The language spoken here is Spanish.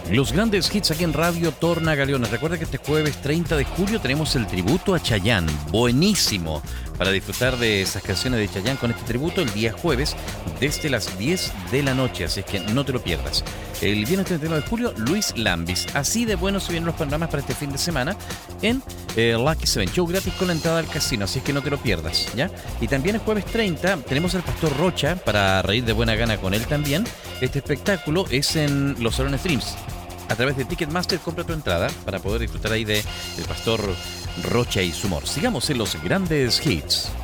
Los grandes hits aquí en Radio Torna Galeones. Recuerda que este jueves 30 de julio tenemos el tributo a Chayanne. Buenísimo para disfrutar de esas canciones de Chayanne con este tributo el día jueves desde las 10 de la noche. Así es que no te lo pierdas. El viernes 31 de julio, Luis Lambis. Así de buenos se vienen los panoramas para este fin de semana en Lucky Seven. Show gratis con la entrada al casino. Así es que no te lo pierdas, ¿ya? Y también el jueves 30 tenemos al Pastor Rocha para reír de buena gana con él también. Este espectáculo es en los Salones Dreams. A través de Ticketmaster compra tu entrada para poder disfrutar ahí de el Pastor Rocha y su humor. Sigamos en los grandes hits.